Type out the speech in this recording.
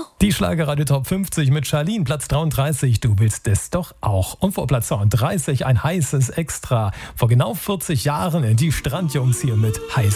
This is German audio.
Die Schlagerradio Top 50 mit Charlene, Platz 33, du willst es doch auch. Und vor Platz 32 ein heißes Extra. Vor genau 40 Jahren die Strandjungs hier mit Heiß.